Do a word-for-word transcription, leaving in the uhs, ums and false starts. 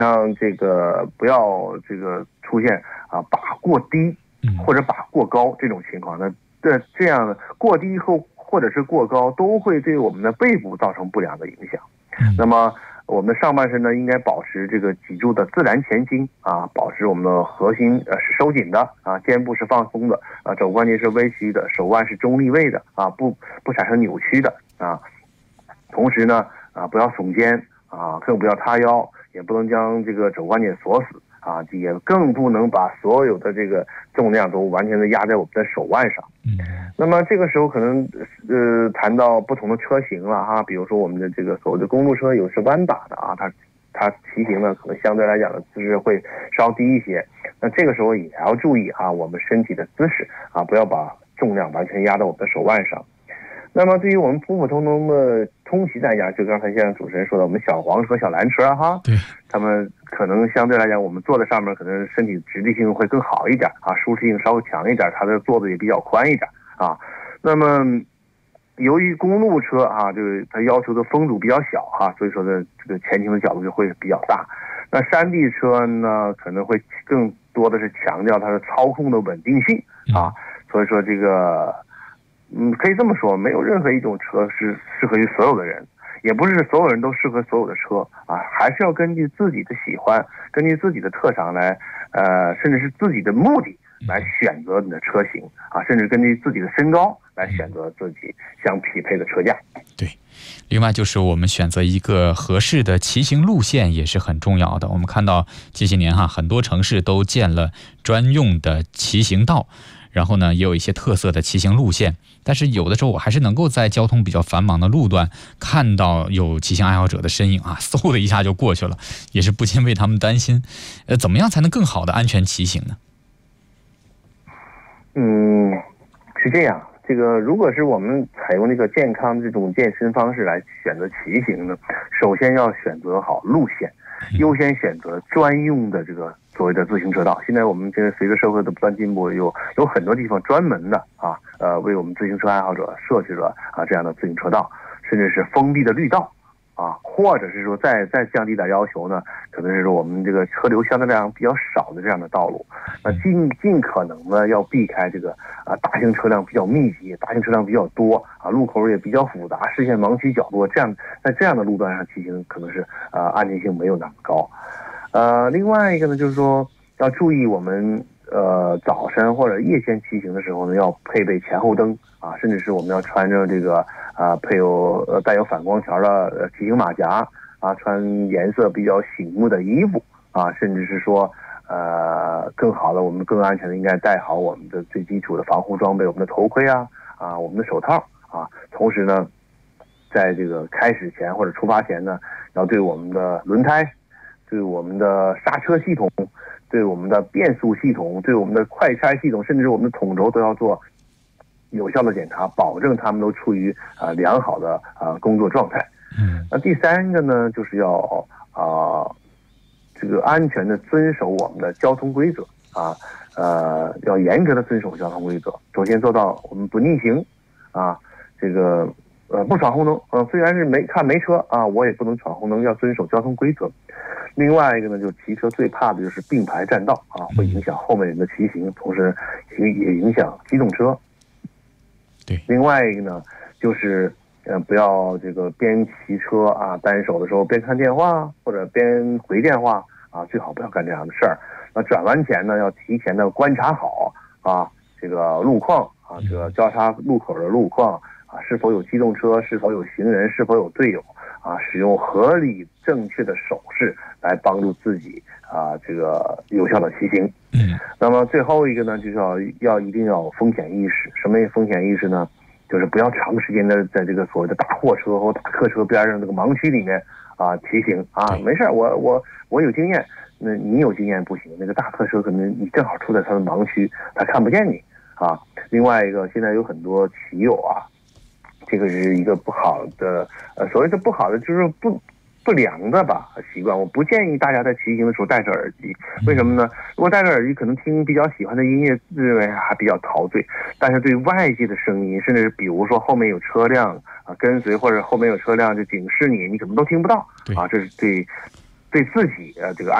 让这个不要这个出现啊把过低或者把过高这种情况。那这这样的过低后或者是过高都会对我们的背部造成不良的影响。那么我们的上半身呢，应该保持这个脊柱的自然前倾啊，保持我们的核心呃是收紧的啊，肩部是放松的啊，肘关节是微曲的，手腕是中立位的啊，不不产生扭曲的啊。同时呢啊，不要耸肩啊，更不要塌腰，也不能将这个肘关节锁死啊，也更不能把所有的这个重量都完全的压在我们的手腕上。嗯，那么这个时候可能呃谈到不同的车型了哈，比如说我们的这个所谓的公路车有是弯把的啊，它它骑行呢可能相对来讲的姿势会稍低一些。那这个时候也要注意啊，我们身体的姿势啊，不要把重量完全压到我们的手腕上。那么对于我们普普通通的通勤来讲，就刚才像主持人说的，我们小黄车、小蓝车哈，对，他们可能相对来讲，我们坐在上面可能身体直立性会更好一点啊，舒适性稍微强一点，它的座子也比较宽一点啊。那么由于公路车啊，就是它要求的风阻比较小哈，所以说呢，这个前倾的角度就会比较大。那山地车呢，可能会更多的是强调它的操控的稳定性啊，所以说这个。嗯，可以这么说，没有任何一种车是适合于所有的人，也不是所有人都适合所有的车啊，还是要根据自己的喜欢，根据自己的特长来，呃，甚至是自己的目的来选择你的车型啊，甚至根据自己的身高来选择自己相匹配的车架。 对，另外就是我们选择一个合适的骑行路线也是很重要的。我们看到这些年哈，很多城市都建了专用的骑行道。然后呢，也有一些特色的骑行路线，但是有的时候我还是能够在交通比较繁忙的路段看到有骑行爱好者的身影啊，嗖的一下就过去了，也是不禁为他们担心。呃，怎么样才能更好的安全骑行呢？ 嗯，是这样。这个如果是我们采用这个健康的这种健身方式来选择骑行呢，首先要选择好路线，优先选择专用的这个所谓的自行车道。现在我们这个随着社会的不断进步，有有很多地方专门的啊，呃，为我们自行车爱好者设置了啊这样的自行车道，甚至是封闭的绿道啊，或者是说再再降低点要求呢，可能是说我们这个车流相对来讲比较少的这样的道路，那尽尽可能呢要避开这个啊大型车辆比较密集、大型车辆比较多啊，路口也比较复杂、视线盲区较多，这样在这样的路段上骑行可能是啊安全性没有那么高。呃，另外一个呢，就是说要注意我们呃早晨或者夜间骑行的时候呢，要配备前后灯啊，甚至是我们要穿着这个啊配有呃带有反光条的呃骑行马甲啊，穿颜色比较醒目的衣服啊，甚至是说呃更好的我们更安全的应该戴好我们的最基础的防护装备，我们的头盔啊啊我们的手套啊，同时呢，在这个开始前或者出发前呢，要对我们的轮胎。对我们的刹车系统，对我们的变速系统，对我们的快拆系统，甚至我们的统轴都要做有效的检查，保证他们都处于啊、呃、良好的啊、呃、工作状态。嗯，那第三个呢，就是要啊、呃、这个安全的遵守我们的交通规则啊，呃要严格的遵守交通规则。首先做到我们不逆行啊，这个。呃，不闯红灯，呃，虽然是没看没车啊，我也不能闯红灯，要遵守交通规则。另外一个呢，就是骑车最怕的就是并排占道啊，会影响后面人的骑行，同时也也影响机动车。 对。 另外一个呢，就是呃，不要这个边骑车啊，单手的时候边看电话或者边回电话啊，最好不要干这样的事儿。那转弯前呢，要提前的观察好啊，这个路况啊，这个交叉路口的路况。啊，是否有机动车，是否有行人，是否有队友啊？使用合理正确的手势来帮助自己啊，这个有效的骑行。嗯，那么最后一个呢，就是要要一定要有风险意识。什么风险意识呢？就是不要长时间的在这个所谓的大货车或大客车边上这个盲区里面啊骑行啊。没事，我我我有经验，那你有经验不行，那个大客车可能你正好处在它的盲区，他看不见你啊。另外一个，现在有很多骑友啊。这个是一个不好的，呃，所谓的不好的就是不不良的吧习惯。我不建议大家在骑行的时候戴着耳机，为什么呢？如果戴着耳机，可能听比较喜欢的音乐，自认为还比较陶醉，但是对外界的声音，甚至比如说后面有车辆啊跟随，或者后面有车辆就警示你，你可能都听不到啊。这是对对自己呃这个